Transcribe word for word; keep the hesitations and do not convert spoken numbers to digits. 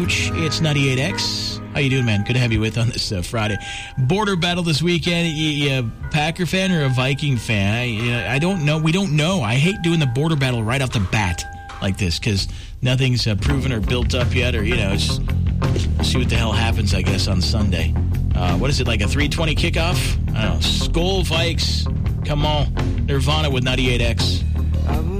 Cooch. It's ninety-eight X. How you doing, man? Good to have you with on this uh, Friday. Border battle this weekend. You, you a Packer fan or a Viking fan? I, you know, I don't know. We don't know. I hate doing the border battle right off the bat like this because nothing's uh, proven or built up yet, or, you know, it's, we'll see what the hell happens, I guess, on Sunday. Uh, what is it, like a three twenty kickoff? I don't know. Skull Vikes. Come on. Nirvana with ninety-eight X.